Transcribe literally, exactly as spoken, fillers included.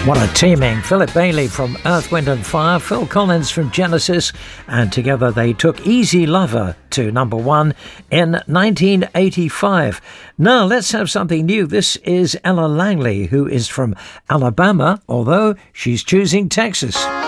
What a teaming. Philip Bailey from Earth, Wind and Fire, Phil Collins from Genesis, and together they took Easy Lover to number one in nineteen eighty-five. Now let's have something new. This is Ella Langley, who is from Alabama, although she's choosing Texas.